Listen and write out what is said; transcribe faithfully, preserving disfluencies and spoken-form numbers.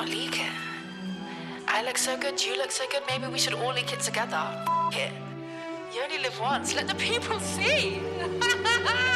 not leak it. I look so good, you look so good, maybe we should all leak it together. F it. You only live once, let the people see.